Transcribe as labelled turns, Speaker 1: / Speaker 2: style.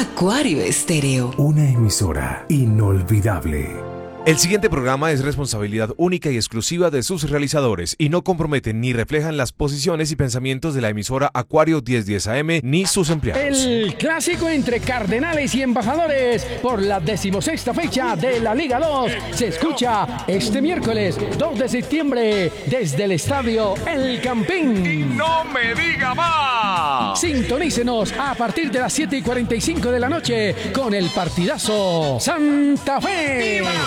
Speaker 1: Acuario Estéreo.
Speaker 2: Una emisora inolvidable.
Speaker 3: El siguiente programa es responsabilidad única y exclusiva de sus realizadores y no comprometen ni reflejan las posiciones y pensamientos de la emisora Acuario 1010 AM ni sus empleados.
Speaker 4: El clásico entre Cardenales y Embajadores por la 16ª fecha de la Liga 2 se escucha este miércoles 2 de septiembre desde el estadio El Campín.
Speaker 5: ¡Y no me diga más!
Speaker 4: Sintonícenos a partir de las 7:45 de la noche con el partidazo Santa Fe.